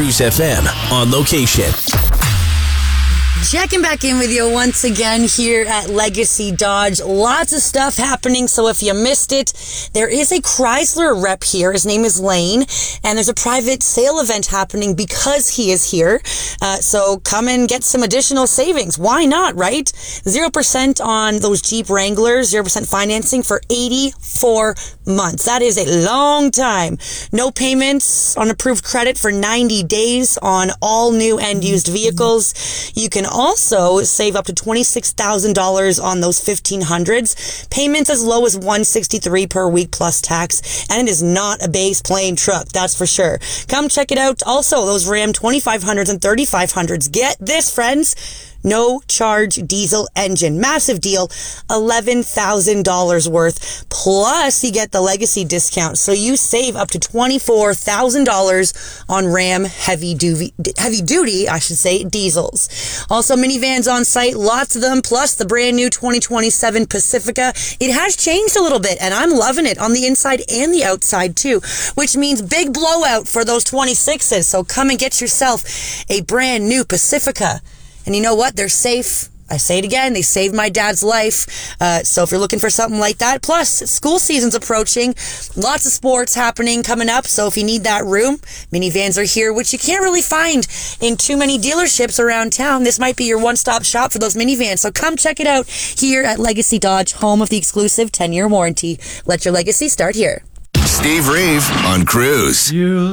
Cruise FM on location. Checking back in with you once again here at Legacy Dodge. Lots of stuff happening, so if you missed it, there is a Chrysler rep here. His name is Lane, and there's a private sale event happening because he is here. So come and get some additional savings. Why not, right? 0% on those Jeep Wranglers, 0% financing for 84 months. That is a long time. No payments on approved credit for 90 days on all new and used vehicles. You can also save up to $26,000 on those 1500s. Payments as low as $163 per week plus tax. And it is not a base plain truck, that's for sure. Come check it out. Also, those Ram 2500s and 3500s. Get this, friends. No charge diesel engine. Massive deal. $11,000 worth. Plus, you get the legacy discount. So you save up to $24,000 on Ram heavy duty, diesels. Also, minivans on site. Lots of them. Plus, the brand new 2027 Pacifica. It has changed a little bit, and I'm loving it on the inside and the outside, too. Which means big blowout for those 26s. So come and get yourself a brand new Pacifica. And you know what? They're safe. I say it again, they saved my dad's life. So if you're looking for something like that, plus school season's approaching, lots of sports happening coming up. So if you need that room, minivans are here, which you can't really find in too many dealerships around town. This might be your one-stop shop for those minivans. So come check it out here at Legacy Dodge, home of the exclusive 10-year warranty. Let your legacy start here. Steve Reeve on Cruise.